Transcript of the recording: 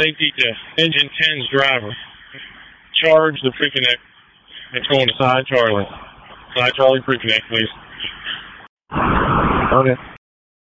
safety to Engine 10's driver. Charge the pre-connect. It's going to Side Charlie. Side Charlie pre-connect, please. Okay.